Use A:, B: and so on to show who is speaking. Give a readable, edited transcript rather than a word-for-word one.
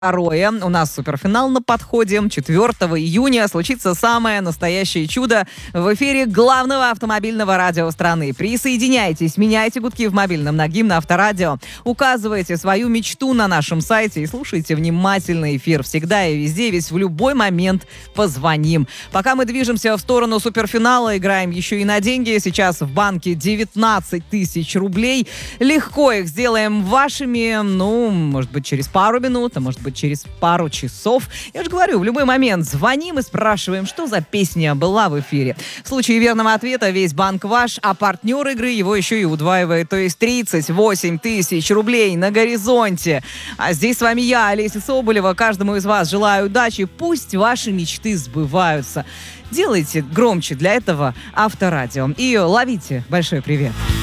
A: Второе. У нас суперфинал на подходе. 4 июня случится самое настоящее чудо в эфире главного автомобильного радио страны. Присоединяйтесь, меняйте гудки в мобильном на гимн Авторадио. Указывайте свою мечту на нашем сайте и слушайте внимательно эфир. Всегда и везде, ведь в любой момент позвоним. Пока мы движемся в сторону суперфинала, играем еще и на деньги. Сейчас в банке 19 тысяч рублей. Легко их сделаем вашими, может быть, через пару минут, а может быть, через пару часов. Я же говорю, в любой момент звоним и спрашиваем, что за песня была в эфире. В случае верного ответа весь банк ваш, а партнер игры его еще и удваивает. То есть 38 тысяч рублей на горизонте. А здесь с вами я, Олеся Соболева. Каждому из вас желаю удачи. Пусть ваши мечты сбываются. Делайте громче для этого Авторадио. И ловите большой привет.